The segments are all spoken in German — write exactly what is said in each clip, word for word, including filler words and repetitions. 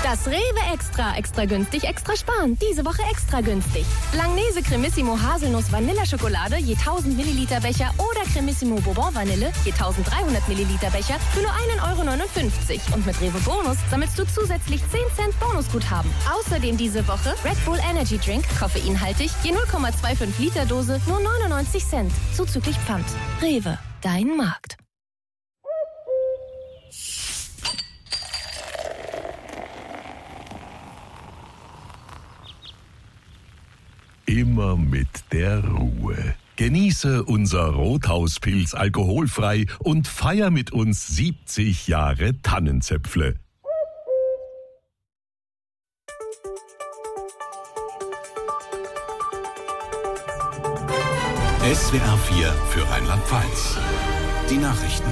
Das Rewe Extra. Extra günstig, extra sparen. Diese Woche extra günstig. Langnese Cremissimo Haselnuss Vanilla-Schokolade je tausend Milliliter Becher oder Cremissimo Bourbon Vanille je tausenddreihundert Milliliter Becher für nur ein Euro neunundfünfzig. Und mit Rewe Bonus sammelst du zusätzlich zehn Cent Bonusguthaben. Außerdem diese Woche Red Bull Energy Drink, koffeinhaltig, je null Komma fünfundzwanzig Liter Dose, nur neunundneunzig Cent. Zuzüglich Pfand. Rewe, dein Markt. Immer mit der Ruhe. Genieße unser Rothauspilz alkoholfrei und feier mit uns siebzig Jahre Tannenzäpfle. S W R vier für Rheinland-Pfalz. Die Nachrichten.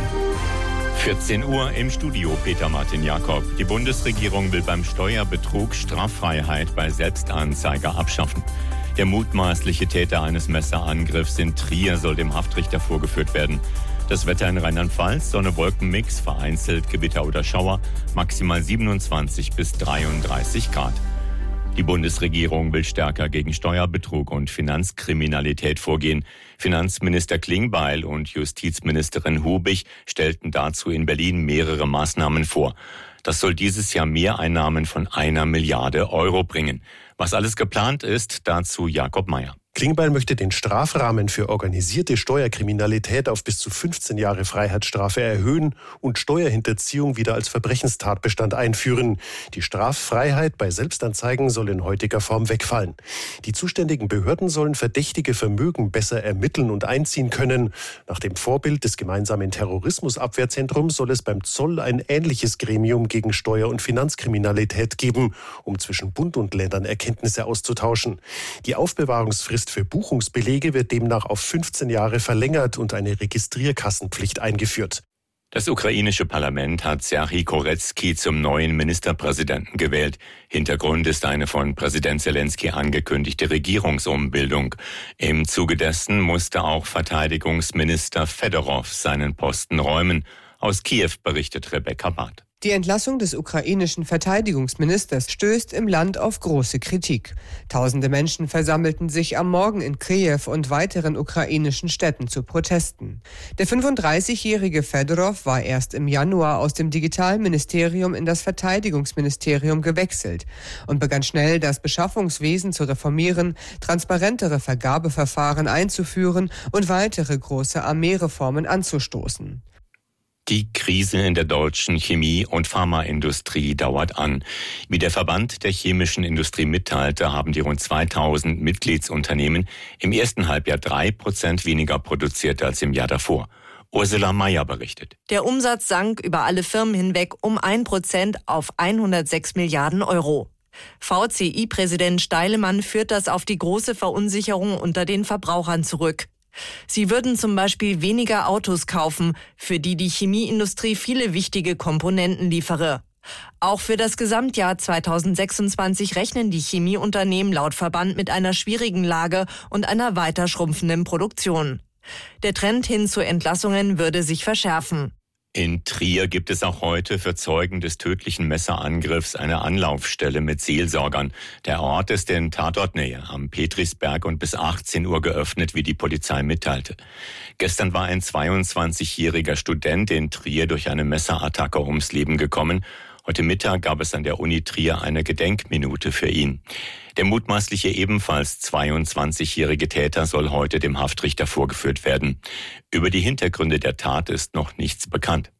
vierzehn Uhr im Studio Peter Martin Jakob. Die Bundesregierung will beim Steuerbetrug Straffreiheit bei Selbstanzeiger abschaffen. Der mutmaßliche Täter eines Messerangriffs in Trier soll dem Haftrichter vorgeführt werden. Das Wetter in Rheinland-Pfalz, Sonne-Wolken-Mix, vereinzelt Gewitter oder Schauer, maximal siebenundzwanzig bis dreiunddreißig Grad. Die Bundesregierung will stärker gegen Steuerbetrug und Finanzkriminalität vorgehen. Finanzminister Klingbeil und Justizministerin Hubig stellten dazu in Berlin mehrere Maßnahmen vor. Das soll dieses Jahr Mehreinnahmen von einer Milliarde Euro bringen. Was alles geplant ist, dazu Jakob Mayer. Klingbeil möchte den Strafrahmen für organisierte Steuerkriminalität auf bis zu fünfzehn Jahre Freiheitsstrafe erhöhen und Steuerhinterziehung wieder als Verbrechenstatbestand einführen. Die Straffreiheit bei Selbstanzeigen soll in heutiger Form wegfallen. Die zuständigen Behörden sollen verdächtige Vermögen besser ermitteln und einziehen können. Nach dem Vorbild des gemeinsamen Terrorismusabwehrzentrums soll es beim Zoll ein ähnliches Gremium gegen Steuer- und Finanzkriminalität geben, um zwischen Bund und Ländern Erkenntnisse auszutauschen. Die Aufbewahrungsfrist für Buchungsbelege wird demnach auf fünfzehn Jahre verlängert und eine Registrierkassenpflicht eingeführt. Das ukrainische Parlament hat Serhij Koretski zum neuen Ministerpräsidenten gewählt. Hintergrund ist eine von Präsident Zelensky angekündigte Regierungsumbildung. Im Zuge dessen musste auch Verteidigungsminister Fedorov seinen Posten räumen. Aus Kiew berichtet Rebecca Barth. Die Entlassung des ukrainischen Verteidigungsministers stößt im Land auf große Kritik. Tausende Menschen versammelten sich am Morgen in Kiew und weiteren ukrainischen Städten zu Protesten. Der fünfunddreißigjährige Fedorov war erst im Januar aus dem Digitalministerium in das Verteidigungsministerium gewechselt und begann schnell, das Beschaffungswesen zu reformieren, transparentere Vergabeverfahren einzuführen und weitere große Armeereformen anzustoßen. Die Krise in der deutschen Chemie- und Pharmaindustrie dauert an. Wie der Verband der chemischen Industrie mitteilte, haben die rund zweitausend Mitgliedsunternehmen im ersten Halbjahr drei Prozent weniger produziert als im Jahr davor. Ursula Mayer berichtet. Der Umsatz sank über alle Firmen hinweg um ein Prozent auf hundertsechs Milliarden Euro. V C I-Präsident Steilemann führt das auf die große Verunsicherung unter den Verbrauchern zurück. Sie würden zum Beispiel weniger Autos kaufen, für die die Chemieindustrie viele wichtige Komponenten liefere. Auch für das Gesamtjahr zweitausendsechsundzwanzig rechnen die Chemieunternehmen laut Verband mit einer schwierigen Lage und einer weiter schrumpfenden Produktion. Der Trend hin zu Entlassungen würde sich verschärfen. In Trier gibt es auch heute für Zeugen des tödlichen Messerangriffs eine Anlaufstelle mit Seelsorgern. Der Ort ist in Tatortnähe am Petrisberg und bis achtzehn Uhr geöffnet, wie die Polizei mitteilte. Gestern war ein zweiundzwanzigjähriger Student in Trier durch eine Messerattacke ums Leben gekommen. Heute Mittag gab es an der Uni Trier eine Gedenkminute für ihn. Der mutmaßliche ebenfalls zweiundzwanzigjährige Täter soll heute dem Haftrichter vorgeführt werden. Über die Hintergründe der Tat ist noch nichts bekannt.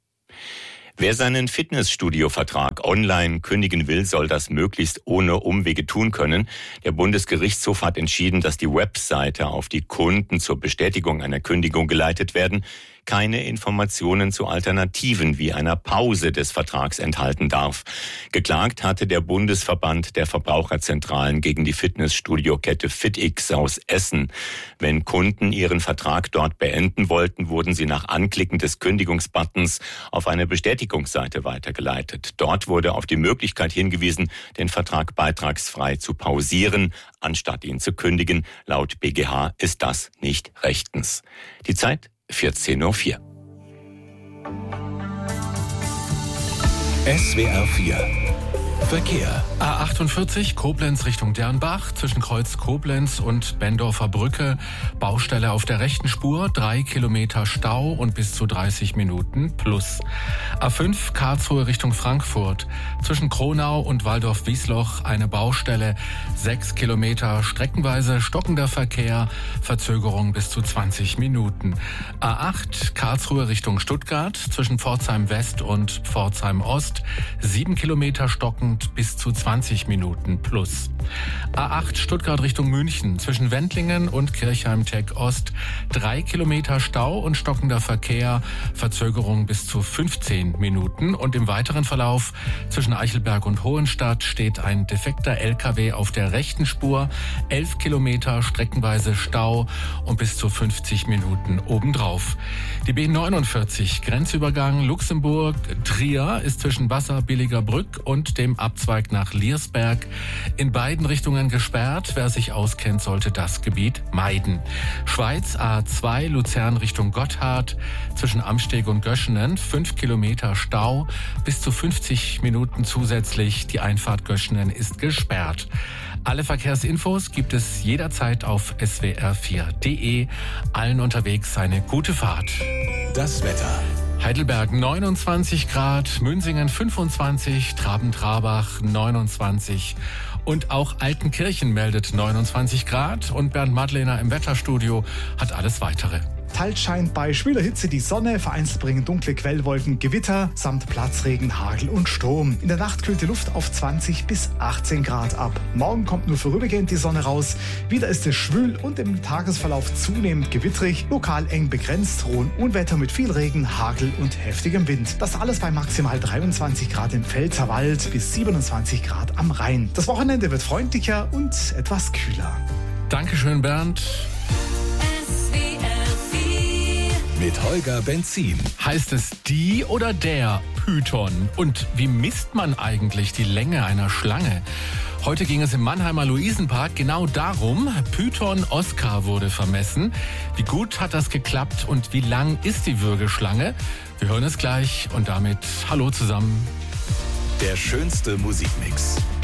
Wer seinen Fitnessstudio-Vertrag online kündigen will, soll das möglichst ohne Umwege tun können. Der Bundesgerichtshof hat entschieden, dass die Webseite, auf die Kunden zur Bestätigung einer Kündigung geleitet werden, keine Informationen zu Alternativen wie einer Pause des Vertrags enthalten darf. Geklagt hatte der Bundesverband der Verbraucherzentralen gegen die Fitnessstudio-Kette FitX aus Essen. Wenn Kunden ihren Vertrag dort beenden wollten, wurden sie nach Anklicken des Kündigungsbuttons auf eine Bestätigungsseite weitergeleitet. Dort wurde auf die Möglichkeit hingewiesen, den Vertrag beitragsfrei zu pausieren, anstatt ihn zu kündigen. Laut B G H ist das nicht rechtens. Die Zeit vierzehn Uhr vier. S W R vier Verkehr. A achtundvierzig Koblenz Richtung Dernbach zwischen Kreuz Koblenz und Bendorfer Brücke. Baustelle auf der rechten Spur, drei Kilometer Stau und bis zu dreißig Minuten plus. A fünf Karlsruhe Richtung Frankfurt zwischen Kronau und Waldorf-Wiesloch eine Baustelle, sechs Kilometer streckenweise stockender Verkehr, Verzögerung bis zu zwanzig Minuten. A acht Karlsruhe Richtung Stuttgart zwischen Pforzheim West und Pforzheim Ost, sieben Kilometer stockend bis zu zwanzig Minuten plus. A acht Stuttgart Richtung München zwischen Wendlingen und Kirchheim-Tech Ost, drei Kilometer Stau und stockender Verkehr, Verzögerung bis zu fünfzehn Minuten. Und im weiteren Verlauf zwischen Eichelberg und Hohenstadt steht ein defekter L K W auf der rechten Spur, elf Kilometer streckenweise Stau und bis zu fünfzig Minuten obendrauf. Die B neunundvierzig Grenzübergang Luxemburg-Trier ist zwischen Wasserbilliger-Brück und dem Abzweig nach Liersberg in beiden Richtungen gesperrt. Wer sich auskennt, sollte das Gebiet meiden. Schweiz A zwei Luzern Richtung Gotthard zwischen Amsteg und Göschenen, fünf Kilometer Stau, bis zu fünfzig Minuten zusätzlich. Die Einfahrt Göschenen ist gesperrt. Alle Verkehrsinfos gibt es jederzeit auf S W R vier punkt de. Allen unterwegs eine gute Fahrt. Das Wetter. Heidelberg neunundzwanzig Grad, Münsingen fünfundzwanzig, Traben-Trabach neunundzwanzig und auch Altenkirchen meldet neunundzwanzig Grad und Bernd Madlener im Wetterstudio hat alles Weitere. Teils scheint bei schwüler Hitze die Sonne, vereinzelt bringen dunkle Quellwolken Gewitter samt Platzregen, Hagel und Sturm. In der Nacht kühlt die Luft auf zwanzig bis achtzehn Grad ab. Morgen kommt nur vorübergehend die Sonne raus. Wieder ist es schwül und im Tagesverlauf zunehmend gewittrig, lokal eng begrenzt, drohen Unwetter mit viel Regen, Hagel und heftigem Wind. Das alles bei maximal dreiundzwanzig Grad im Pfälzerwald bis siebenundzwanzig Grad am Rhein. Das Wochenende wird freundlicher und etwas kühler. Dankeschön, Bernd. Mit Holger Benzin. Heißt es die oder der Python? Und wie misst man eigentlich die Länge einer Schlange? Heute ging es im Mannheimer Luisenpark genau darum. Python Oscar wurde vermessen. Wie gut hat das geklappt und wie lang ist die Würgeschlange? Wir hören es gleich und damit hallo zusammen. Der schönste Musikmix.